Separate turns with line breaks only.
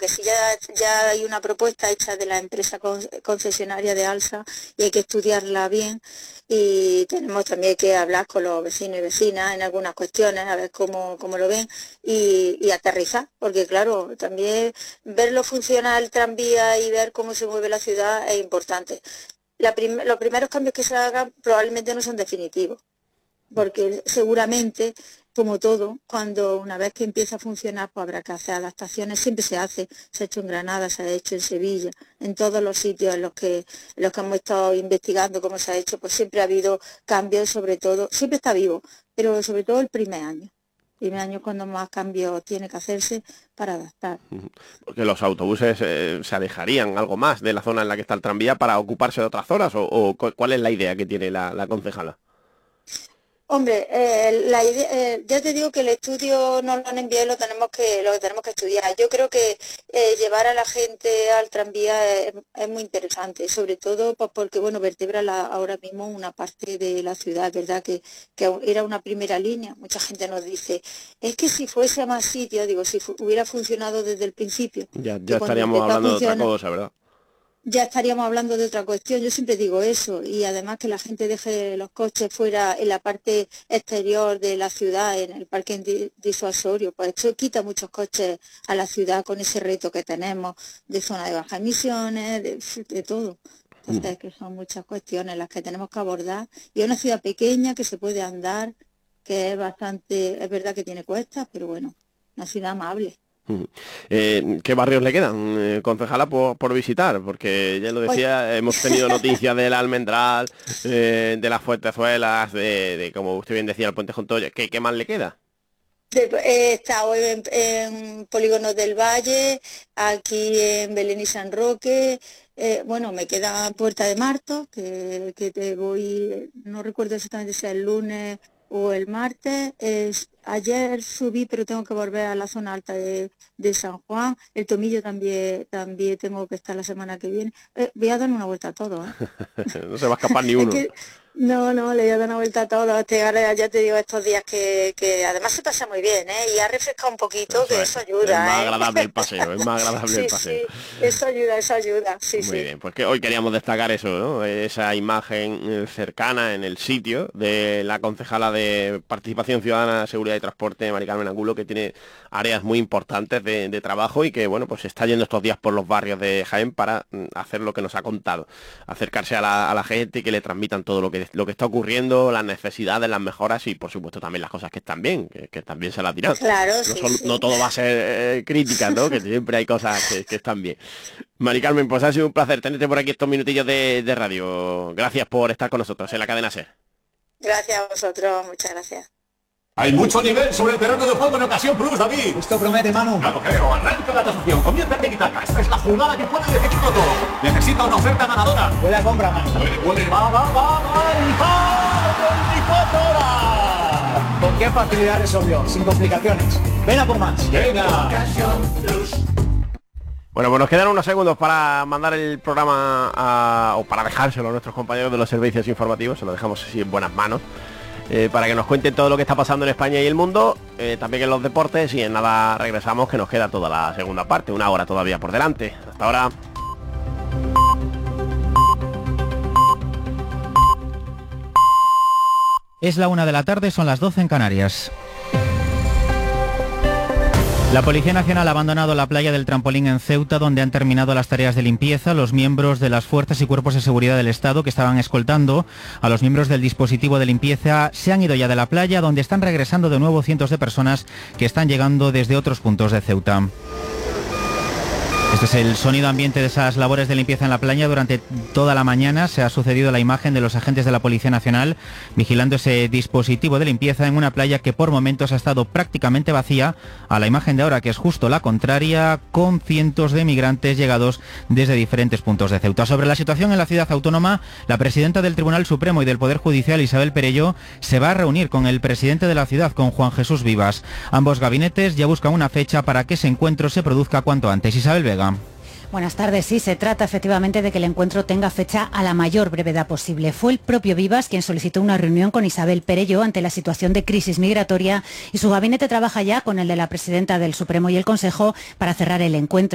que si ya hay una propuesta hecha de la empresa concesionaria de Alsa y hay que estudiarla bien, y tenemos también que hablar con los vecinos y vecinas en algunas cuestiones, a ver cómo lo ven y aterrizar, porque claro, también verlo funcionar el tranvía y ver cómo se mueve la ciudad es importante. Los primeros cambios que se hagan probablemente no son definitivos, porque seguramente, como todo, cuando una vez que empieza a funcionar, pues habrá que hacer adaptaciones. Siempre se ha hecho en Granada, se ha hecho en Sevilla, en todos los sitios en los que hemos estado investigando cómo se ha hecho, pues siempre ha habido cambios, sobre todo, siempre está vivo, pero sobre todo el primer año. El primer año es cuando más cambios tiene que hacerse para adaptar.
Porque los autobuses se alejarían algo más de la zona en la que está el tranvía para ocuparse de otras zonas, o ¿cuál es la idea que tiene la concejala?
Hombre, la idea, ya te digo que el estudio nos lo han enviado y lo que tenemos que estudiar. Yo creo que llevar a la gente al tranvía es muy interesante, sobre todo pues, porque bueno, vertebra ahora mismo una parte de la ciudad, ¿verdad? Que era una primera línea. Mucha gente nos dice, es que si fuese a más sitios, digo, si hubiera funcionado desde el principio.
Ya estaríamos hablando de otra cosa, ¿verdad?
Ya estaríamos hablando de otra cuestión. Yo siempre digo eso, y además que la gente deje los coches fuera en la parte exterior de la ciudad, en el parque disuasorio, pues eso quita muchos coches a la ciudad con ese reto que tenemos de zona de bajas emisiones, de todo. Entonces, que son muchas cuestiones las que tenemos que abordar, y es una ciudad pequeña que se puede andar, que es verdad que tiene cuestas, pero bueno, una ciudad amable.
¿Qué barrios le quedan, concejala, por visitar? Porque ya lo decía, hemos tenido noticias del Almendral, de las Fuentezuelas, de como usted bien decía, el Puente Juntoya. ¿Qué más le queda?
He estado en Polígonos del Valle, aquí en Belén y San Roque, bueno, me queda Puerta de Martos, que te voy, no recuerdo exactamente si es el lunes o el martes. Ayer subí, pero tengo que volver a la zona alta de San Juan. El Tomillo también tengo que estar la semana que viene. Voy a dar una vuelta a todo, ¿eh?
No se va a escapar ni uno.
No, le voy a dar una vuelta a todo. Ya te digo, estos días que además se pasa muy bien, ¿eh? Y ha refrescado un poquito, que eso ayuda.
Es más agradable el paseo, es más agradable el paseo.
Sí, eso ayuda, sí.
Muy bien, pues que hoy queríamos destacar eso, ¿no? Esa imagen cercana en el sitio de la concejala de Participación Ciudadana, Seguridad y Transporte, Mari Carmen Angulo, que tiene áreas muy importantes de trabajo y que, bueno, pues está yendo estos días por los barrios de Jaén para hacer lo que nos ha contado, acercarse a la gente y que le transmitan todo lo que está ocurriendo, las necesidades, las mejoras y, por supuesto, también las cosas que están bien, que también se las dirán.
Claro,
No todo va a ser crítica, ¿no? Que siempre hay cosas que están bien. Mari Carmen, pues ha sido un placer tenerte por aquí estos minutillos de radio. Gracias por estar con nosotros en la cadena SER.
Gracias a vosotros, muchas gracias.
Hay mucho nivel sobre el terreno de juego en Ocasión Plus, David.
Esto promete, Manu.
Claro, creo. Arranca la tasación. Comienza el tic-tac. Esta es la jugada que puede definirlo todo. Necesita una oferta ganadora.
Huele a compra, Manu.
Huele. Va. ¡Y 24 horas!
¿Con qué facilidad resolvió? Sin complicaciones. Ven a por más.
Venga.
Ocasión Plus.
Bueno, pues nos quedan unos segundos para mandar el programa o para dejárselo a nuestros compañeros de los servicios informativos. Se lo dejamos así en buenas manos. Para que nos cuenten todo lo que está pasando en España y el mundo, también en los deportes, y en nada regresamos, que nos queda toda la segunda parte, una hora todavía por delante. Hasta ahora.
Es la 1 de la tarde, son las 12 en Canarias. La Policía Nacional ha abandonado la playa del Trampolín en Ceuta, donde han terminado las tareas de limpieza. Los miembros de las fuerzas y cuerpos de seguridad del Estado que estaban escoltando a los miembros del dispositivo de limpieza se han ido ya de la playa, donde están regresando de nuevo cientos de personas que están llegando desde otros puntos de Ceuta. Este es el sonido ambiente de esas labores de limpieza en la playa. Durante toda la mañana se ha sucedido la imagen de los agentes de la Policía Nacional vigilando ese dispositivo de limpieza en una playa que por momentos ha estado prácticamente vacía, a la imagen de ahora, que es justo la contraria, con cientos de migrantes llegados desde diferentes puntos de Ceuta. Sobre la situación en la ciudad autónoma, la presidenta del Tribunal Supremo y del Poder Judicial, Isabel Perelló, se va a reunir con el presidente de la ciudad, con Juan Jesús Vivas. Ambos gabinetes ya buscan una fecha para que ese encuentro se produzca cuanto antes. Isabel Vega.
Buenas tardes. Sí, se trata efectivamente de que el encuentro tenga fecha a la mayor brevedad posible. Fue el propio Vivas quien solicitó una reunión con Isabel Perelló ante la situación de crisis migratoria, y su gabinete trabaja ya con el de la presidenta del Supremo y el Consejo para cerrar el encuentro.